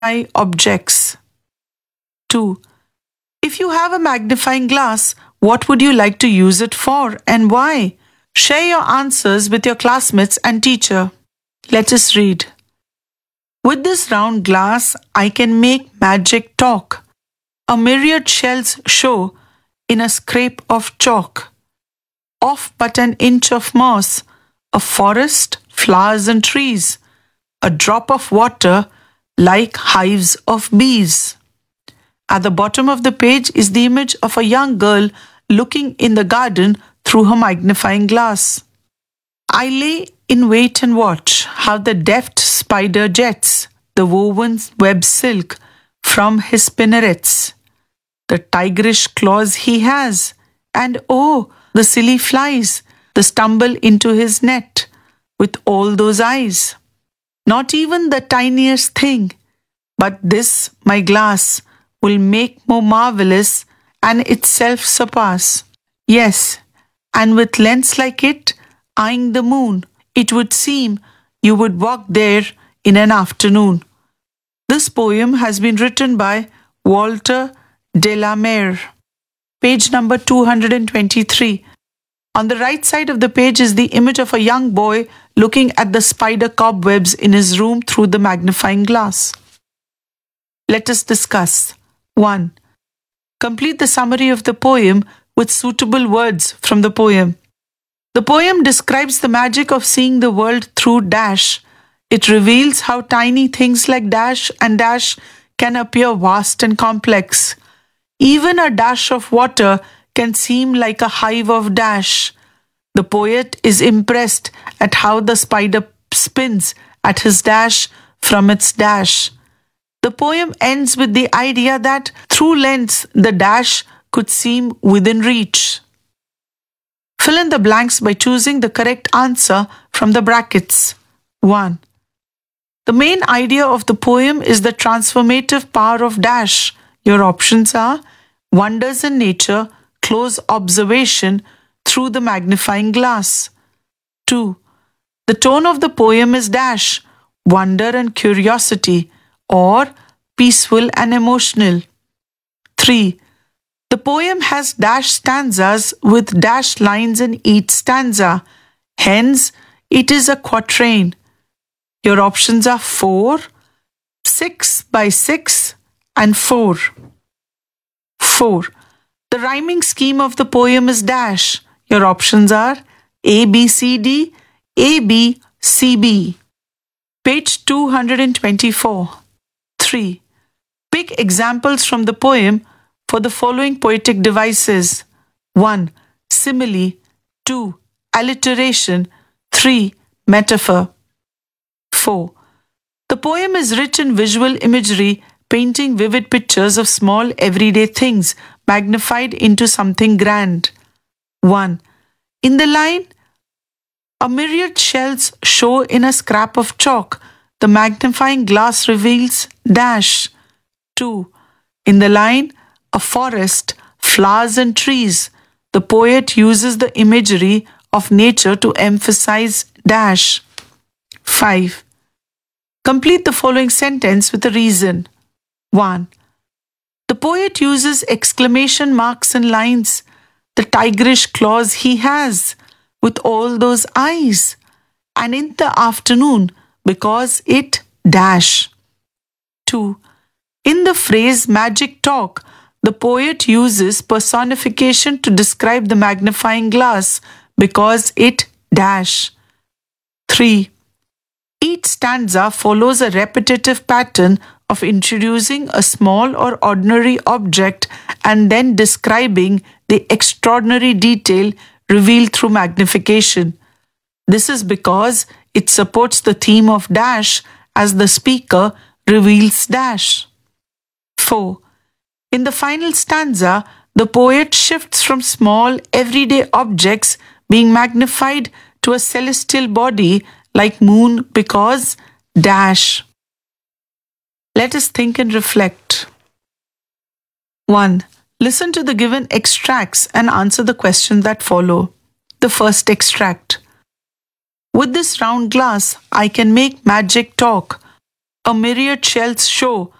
objects. 2. If you have a magnifying glass, what would you like to use it for and why? Share your answers with your classmates and teacher. Let us read. With this round glass, I can make magic talk. A myriad shells show in a scrape of chalk. Off but an inch of moss, a forest, flowers and trees, a drop of water like hives of bees. At the bottom of the page is the image of a young girl looking in the garden through her magnifying glass. I lay in wait and watch how the deft spider jets the woven web silk from his spinnerets. The tigerish claws he has, and oh, the silly flies, the stumble into his net with all those eyes. Not even the tiniest thing, but this, my glass, will make more marvelous and itself surpass. Yes, and with lens like it, eyeing the moon, it would seem you would walk there in an afternoon. This poem has been written by Walter de la Mare. Page number 223. On the right side of the page is the image of a young boy looking at the spider cobwebs in his room through the magnifying glass. Let us discuss. 1. Complete the summary of the poem with suitable words from the poem. The poem describes the magic of seeing the world through dash. It reveals how tiny things like dash and dash can appear vast and complex. Even a dash of water can seem like a hive of dash. The poet is impressed at how the spider spins at his dash from its dash. The poem ends with the idea that through lens the dash could seem within reach. Fill in the blanks by choosing the correct answer from the brackets. 1. The main idea of the poem is the transformative power of dash. Your options are wonders in nature, close observation through the magnifying glass. 2. The tone of the poem is dash, wonder and curiosity, or peaceful and emotional. 3. The poem has dash stanzas with dash lines in each stanza. Hence, it is a quatrain. Your options are 4, 6 by 6, and 4. 4. The rhyming scheme of the poem is dash. Your options are A, B, C, D, A, B, C, B. Page 224. 3. Pick examples from the poem for the following poetic devices. 1. Simile. 2. Alliteration. 3. Metaphor. 4. The poem is rich in visual imagery, painting vivid pictures of small everyday things magnified into something grand. 1. In the line, a myriad shells show in a scrap of chalk. The magnifying glass reveals dash. 2. In the line, a forest, flowers and trees. The poet uses the imagery of nature to emphasize dash. 5. Complete the following sentence with a reason. 1. The poet uses exclamation marks and lines. The tigerish claws he has, with all those eyes. And in the afternoon, because it dash. 2. In the phrase magic talk, the poet uses personification to describe the magnifying glass because it dash. 3. Each stanza follows a repetitive pattern of introducing a small or ordinary object and then describing the extraordinary detail revealed through magnification. This is because it supports the theme of dash as the speaker reveals dash. 4. In the final stanza, the poet shifts from small, everyday objects being magnified to a celestial body like moon because dash. Let us think and reflect. 1. Listen to the given extracts and answer the questions that follow. The first extract. With this round glass, I can make magic talk. A myriad shells show